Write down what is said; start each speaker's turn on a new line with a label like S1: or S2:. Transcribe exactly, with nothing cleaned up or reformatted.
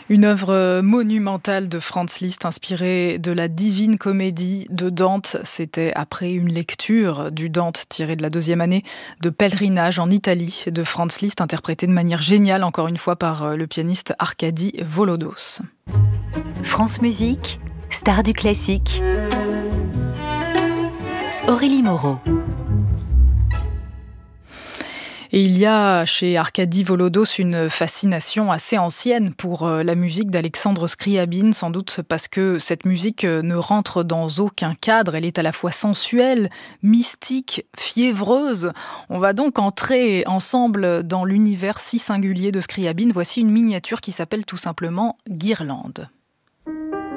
S1: Une œuvre monumentale de Franz Liszt, inspirée de la Divine Comédie de Dante. C'était après une lecture du Dante tiré de la deuxième année de pèlerinage en Italie de Franz Liszt, interprété de manière géniale, encore une fois, par le pianiste Arkady Volodos.
S2: France Musique, star du classique. Aurélie Moreau.
S1: Et il y a chez Arkady Volodos une fascination assez ancienne pour la musique d'Alexandre Scriabine, sans doute parce que cette musique ne rentre dans aucun cadre. Elle est à la fois sensuelle, mystique, fiévreuse. On va donc entrer ensemble dans l'univers si singulier de Scriabine. Voici une miniature qui s'appelle tout simplement Guirlande.